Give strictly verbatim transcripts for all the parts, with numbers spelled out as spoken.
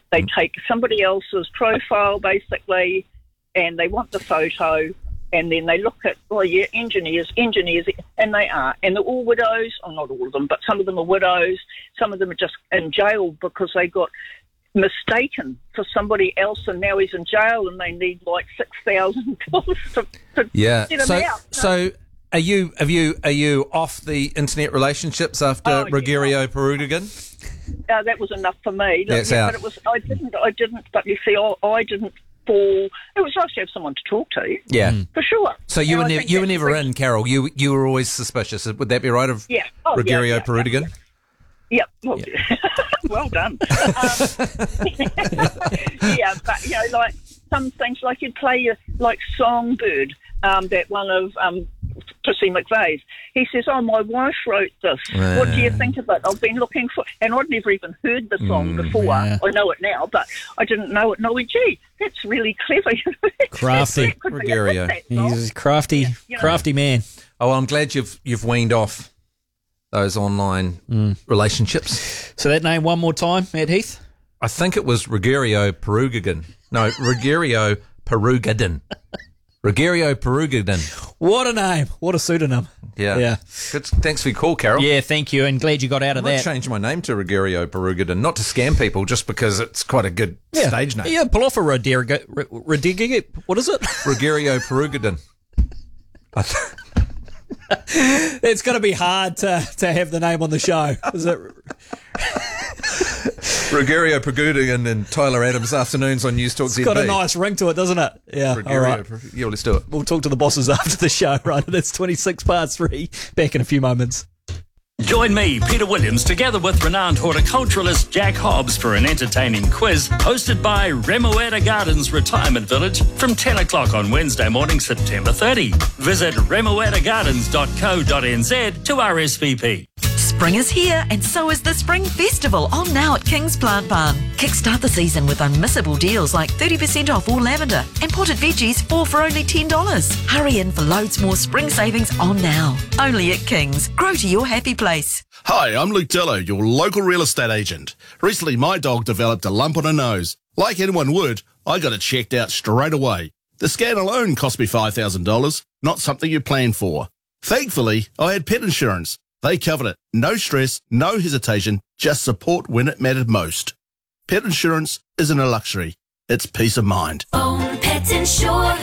They mm. take somebody else's profile, basically, and they want the photo, and then they look at, oh, yeah, engineers, engineers, and they are. And they're all widows, oh, not all of them, but some of them are widows. Some of them are just in jail because they got mistaken for somebody else, and now he's in jail, and they need like six thousand dollars to, to yeah. get him so, out. So, are you have you are you off the internet relationships after oh, Rogerio yeah. Perugigan? Uh, that was enough for me. That's yeah, out. But it was. I didn't. I didn't. But you see, I, I didn't fall. It was nice to have someone to talk to. Yeah, for sure. So you and were I never you were never really, in, Carol. You you were always suspicious. Would that be right of yeah. oh, Rogerio yeah, yeah, Perugigan? Yeah, yeah. Yep. Well, yeah. well done. Um, yeah, but you know, like some things, like you'd play uh, like Songbird, um, that one of um, Prissy McVeigh's. He says, "Oh, my wife wrote this. Uh, what do you think of it? I've been looking for," and I'd never even heard the song mm, before. Yeah. I know it now, but I didn't know it. No, gee, that's really clever. Crafty, Rogerio. He's a crafty, yeah, you know. crafty man. Oh, well, I'm glad you've you've weaned off those online mm. relationships. So that name one more time, Matt Heath? I think it was Rogerio Perugigan. No, Rogerio Perugidan. Rogerio Perugidan. What a name. What a pseudonym. Yeah. Yeah. Good. Thanks for your call, Carol. Yeah, thank you, and glad you got out of I might that. change my name to Rogerio Perugidan, not to scam people, just because it's quite a good yeah. stage name. Yeah, pull off a Rogerio. Rogerio. What is it? Rogerio Perugidan. It's going to be hard to, to have the name on the show. Is it? Rogerio Perugidan and Tyler Adams afternoons on News Talk Z B. It's got a nice ring to it, doesn't it? Yeah. Rogerio, all right. Yeah, let's do it. We'll talk to the bosses after the show, right? It's twenty-six past three. Back in a few moments. Join me, Peter Williams, together with renowned horticulturalist Jack Hobbs for an entertaining quiz hosted by Remoeta Gardens Retirement Village from ten o'clock on Wednesday morning, September thirtieth. Visit remoeta gardens dot co dot n z to R S V P. Spring is here, and so is the Spring Festival on now at King's Plant Barn. Kickstart the season with unmissable deals like thirty percent off all lavender and potted veggies, four for only ten dollars. Hurry in for loads more spring savings on now. Only at King's. Grow to your happy place. Hi, I'm Luke Dello, your local real estate agent. Recently, my dog developed a lump on her nose. Like anyone would, I got it checked out straight away. The scan alone cost me five thousand dollars, not something you plan for. Thankfully, I had pet insurance. They covered it. No stress, no hesitation, just support when it mattered most. Pet insurance isn't a luxury. It's peace of mind. Own Pet Insure.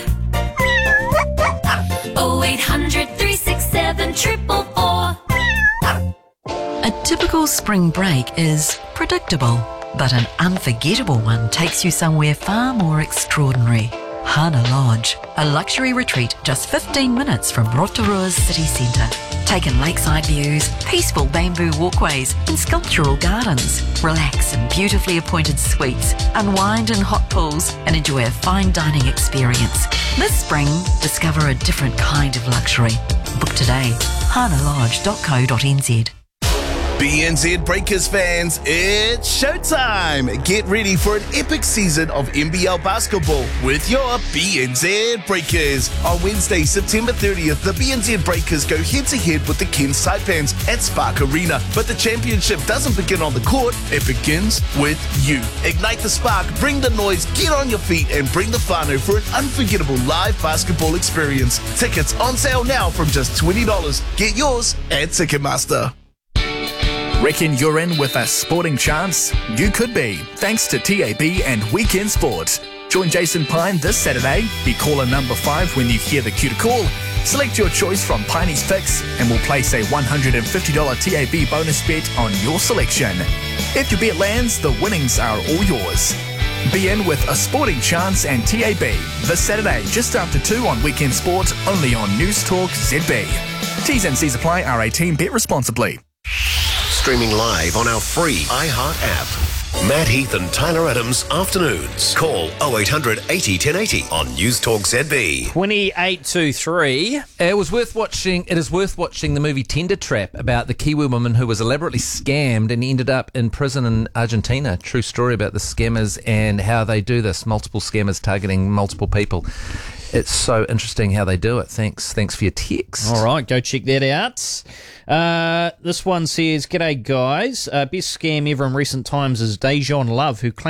oh eight hundred, three six seven, four four four. A typical spring break is predictable, but an unforgettable one takes you somewhere far more extraordinary. Hana Lodge, a luxury retreat just fifteen minutes from Rotorua's city centre. Take in lakeside views, peaceful bamboo walkways and sculptural gardens. Relax in beautifully appointed suites, unwind in hot pools and enjoy a fine dining experience. This spring, discover a different kind of luxury. Book today, hana lodge dot co dot n z. B N Z Breakers fans, it's showtime! Get ready for an epic season of N B L basketball with your B N Z Breakers. On Wednesday, September thirtieth, the B N Z Breakers go head-to-head with the Cairns Saipans at Spark Arena. But the championship doesn't begin on the court, it begins with you. Ignite the spark, bring the noise, get on your feet, and bring the whānau for an unforgettable live basketball experience. Tickets on sale now from just twenty dollars. Get yours at Ticketmaster. Reckon you're in with a sporting chance? You could be, thanks to T A B and Weekend Sport. Join Jason Pine this Saturday. Be caller number five when you hear the cue to call. Select your choice from Piney's Fix and we'll place a one hundred fifty dollars T A B bonus bet on your selection. If your bet lands, the winnings are all yours. Be in with a sporting chance and T A B this Saturday just after two on Weekend Sport, only on News Talk Z B. T's and C's apply. R eighteen. Bet responsibly. Streaming live on our free iHeart app. Matt Heath and Tyler Adams afternoons. Call oh eight hundred eighty ten eighty on News Talk Z B. twenty-eight to three. It was worth watching. It is worth watching the movie Tender Trap about the Kiwi woman who was elaborately scammed and ended up in prison in Argentina. True story about the scammers and how they do this. Multiple scammers targeting multiple people. It's so interesting how they do it. Thanks. Thanks for your text. All right, go check that out. Uh, this one says, "G'day guys. Uh, best scam ever in recent times is Dejon Love, who claims